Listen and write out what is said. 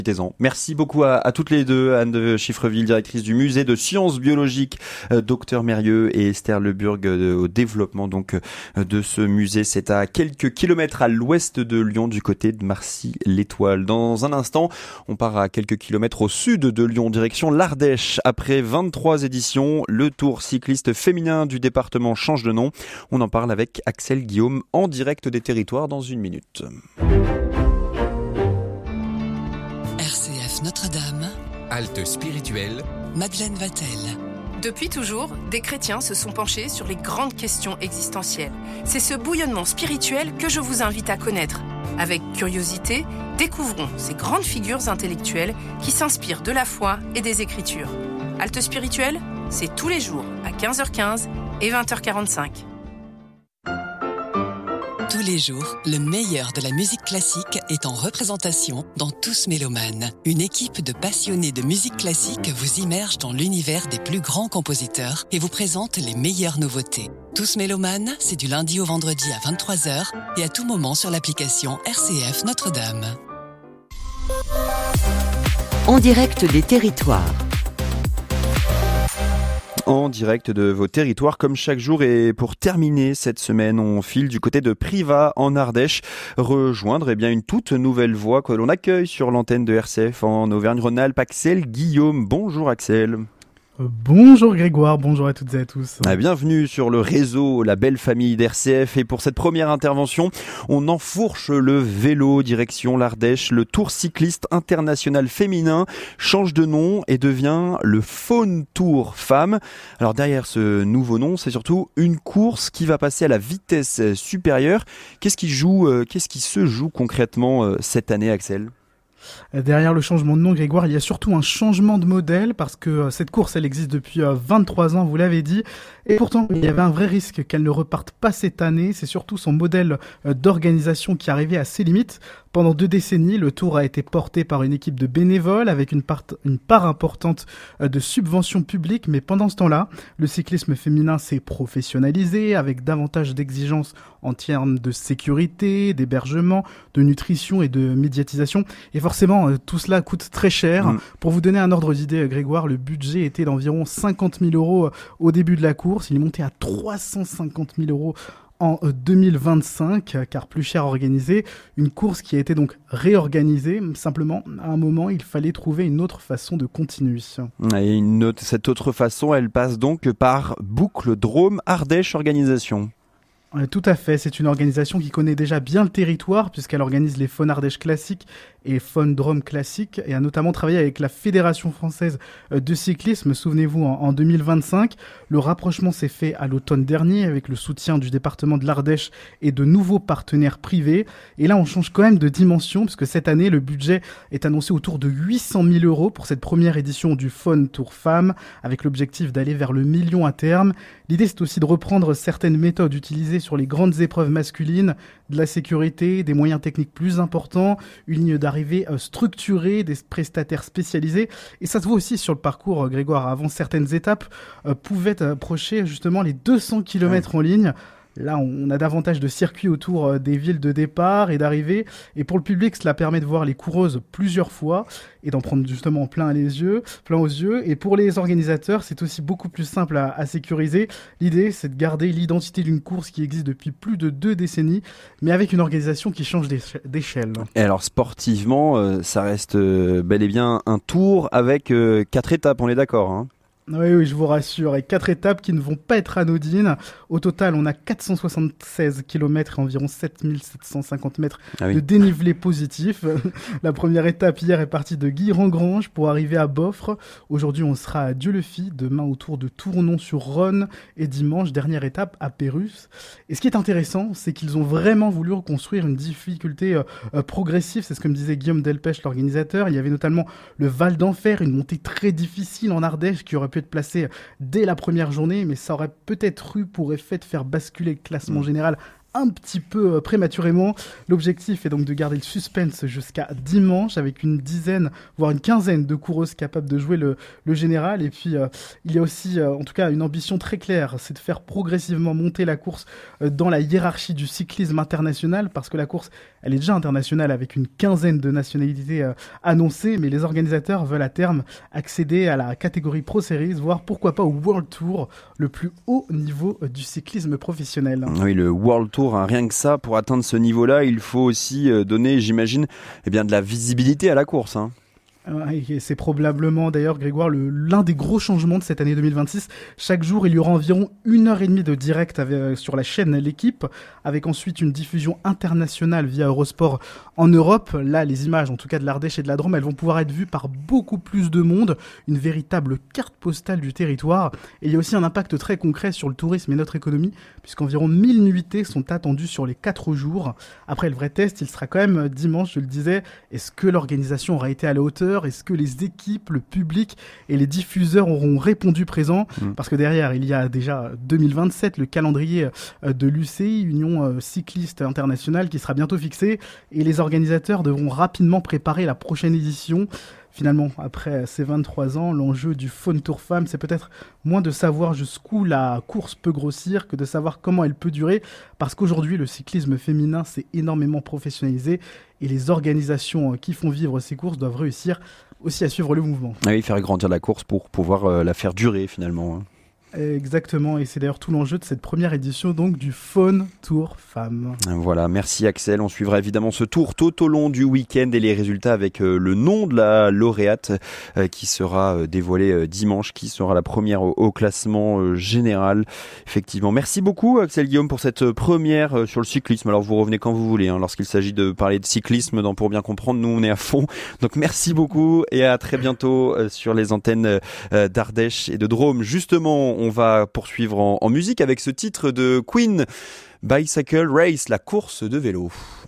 Profitez-en. Merci beaucoup à toutes les deux, Anne de Chiffreville, directrice du musée de sciences biologiques, Docteur Mérieux, et Esther Leburg au développement donc de ce musée. C'est à quelques kilomètres à l'ouest de Lyon, du côté de Marcy-l'Étoile. Dans un instant, on part à quelques kilomètres au sud de Lyon, direction l'Ardèche. Après 23 éditions, le Tour cycliste féminin du département change de nom. On en parle avec Axel Guillaume en direct des territoires dans une minute. RCF Notre-Dame, Halte spirituelle, Madeleine Vatel. Depuis toujours, des chrétiens se sont penchés sur les grandes questions existentielles. C'est ce bouillonnement spirituel que je vous invite à connaître. Avec curiosité, découvrons ces grandes figures intellectuelles qui s'inspirent de la foi et des Écritures. Halte spirituelle, c'est tous les jours à 15h15 et 20h45. Tous les jours, le meilleur de la musique classique est en représentation dans Tous Mélomanes. Une équipe de passionnés de musique classique vous immerge dans l'univers des plus grands compositeurs et vous présente les meilleures nouveautés. Tous Mélomanes, c'est du lundi au vendredi à 23h et à tout moment sur l'application RCF Notre-Dame. En direct des territoires. En direct de vos territoires comme chaque jour, et pour terminer cette semaine, on file du côté de Privas en Ardèche, rejoindre une toute nouvelle voix que l'on accueille sur l'antenne de RCF en Auvergne-Rhône-Alpes, Axel Guillaume. Bonjour Axel. Bonjour Grégoire, bonjour à toutes et à tous. Bienvenue sur le réseau, la belle famille d'RCF, et pour cette première intervention, on enfourche le vélo direction l'Ardèche. Le Tour cycliste international féminin change de nom et devient le Faune Tour Femmes. Alors derrière ce nouveau nom, c'est surtout une course qui va passer à la vitesse supérieure. Qu'est-ce qui se joue concrètement cette année, Axel ? Derrière le changement de nom, Grégoire, il y a surtout un changement de modèle parce que cette course, elle existe depuis 23 ans, vous l'avez dit. Et pourtant, il y avait un vrai risque qu'elle ne reparte pas cette année. C'est surtout son modèle d'organisation qui arrivait à ses limites. Pendant 2 décennies, le Tour a été porté par une équipe de bénévoles avec une part importante de subventions publiques. Mais pendant ce temps-là, le cyclisme féminin s'est professionnalisé avec davantage d'exigences en termes de sécurité, d'hébergement, de nutrition et de médiatisation. Et forcément, tout cela coûte très cher. Pour vous donner un ordre d'idée, Grégoire, le budget était d'environ 50 000 euros au début de la course. Il est monté à 350 000 euros en 2025, car plus cher organisé. Une course qui a été donc réorganisée. Simplement, à un moment, il fallait trouver une autre façon de continuer. Et cette autre façon, elle passe donc par Boucle Drôme Ardèche Organisation. Tout à fait, c'est une organisation qui connaît déjà bien le territoire puisqu'elle organise les Faunes Ardèche classiques et Faunes Drôme classiques et a notamment travaillé avec la Fédération française de cyclisme, souvenez-vous, en 2025. Le rapprochement s'est fait à l'automne dernier avec le soutien du département de l'Ardèche et de nouveaux partenaires privés. Et là, on change quand même de dimension puisque cette année, le budget est annoncé autour de 800 000 euros pour cette première édition du Faune Tour Femmes avec l'objectif d'aller vers le million à terme. L'idée, c'est aussi de reprendre certaines méthodes utilisées sur les grandes épreuves masculines, de la sécurité, des moyens techniques plus importants, une ligne d'arrivée structurée, des prestataires spécialisés. Et ça se voit aussi sur le parcours, Grégoire. Avant certaines étapes, pouvaient approcher justement les 200 km en ligne. Là, on a davantage de circuits autour des villes de départ et d'arrivée. Et pour le public, cela permet de voir les coureuses plusieurs fois et d'en prendre justement plein aux yeux. Et pour les organisateurs, c'est aussi beaucoup plus simple à sécuriser. L'idée, c'est de garder l'identité d'une course qui existe depuis plus de 2 décennies, mais avec une organisation qui change d'échelle. Et alors, sportivement, ça reste bel et bien un tour avec 4 étapes, on est d'accord, hein ? Oui, je vous rassure. Et 4 étapes qui ne vont pas être anodines. Au total, on a 476 km et environ 7750 mètres de dénivelé positif. La première étape hier est partie de Guilherand-Granges pour arriver à Boffre. Aujourd'hui, on sera à Dieu-le-Fit. Demain, autour de Tournon-sur-Rhône. Et dimanche, dernière étape à Pérusse. Et ce qui est intéressant, c'est qu'ils ont vraiment voulu reconstruire une difficulté progressive. C'est ce que me disait Guillaume Delpech, l'organisateur. Il y avait notamment le Val d'Enfer, une montée très difficile en Ardèche qui aurait pu être placé dès la première journée, mais ça aurait peut-être eu pour effet de faire basculer le classement général un petit peu prématurément. L'objectif est donc de garder le suspense jusqu'à dimanche avec une dizaine, voire une quinzaine de coureuses capables de jouer le général. Et puis, il y a aussi, en tout cas, une ambition très claire, c'est de faire progressivement monter la course dans la hiérarchie du cyclisme international, parce que la course, elle est déjà internationale avec une quinzaine de nationalités annoncées, mais les organisateurs veulent à terme accéder à la catégorie Pro Series, voire pourquoi pas au World Tour, le plus haut niveau du cyclisme professionnel. Oui, le World Tour, hein, rien que ça, pour atteindre ce niveau-là, il faut aussi donner, j'imagine, de la visibilité à la course, hein. Et c'est probablement d'ailleurs, Grégoire, l'un des gros changements de cette année 2026. Chaque jour, il y aura environ 1h30 de direct sur la chaîne L'Équipe, avec ensuite une diffusion internationale via Eurosport en Europe. Là, les images, en tout cas de l'Ardèche et de la Drôme, elles vont pouvoir être vues par beaucoup plus de monde, une véritable carte postale du territoire. Et il y a aussi un impact très concret sur le tourisme et notre économie, puisqu'environ 1000 nuitées sont attendues sur les 4 jours. Après, le vrai test, il sera quand même dimanche, je le disais. Est-ce que l'organisation aura été à la hauteur ? Est-ce que les équipes, le public et les diffuseurs auront répondu présent ? Parce que derrière, il y a déjà 2027, le calendrier de l'UCI, Union Cycliste Internationale, qui sera bientôt fixé. Et les organisateurs devront rapidement préparer la prochaine édition. Finalement, après ces 23 ans, l'enjeu du Faune Tour Femmes, c'est peut-être moins de savoir jusqu'où la course peut grossir que de savoir comment elle peut durer, parce qu'aujourd'hui, le cyclisme féminin s'est énormément professionnalisé et les organisations qui font vivre ces courses doivent réussir aussi à suivre le mouvement. Oui, faire grandir la course pour pouvoir la faire durer finalement, hein. Exactement, et c'est d'ailleurs tout l'enjeu de cette première édition donc du Faune Tour Femmes. Voilà, merci Axel. On suivra évidemment ce tour tout au long du week-end et les résultats avec le nom de la lauréate qui sera dévoilé dimanche, qui sera la première au classement général. Effectivement, merci beaucoup Axel Guillaume pour cette première sur le cyclisme. Alors vous revenez quand vous voulez, hein, lorsqu'il s'agit de parler de cyclisme, Pour bien comprendre, nous on est à fond. Donc merci beaucoup et à très bientôt sur les antennes d'Ardèche et de Drôme. Justement, on va poursuivre en musique avec ce titre de Queen, Bicycle Race, la course de vélo.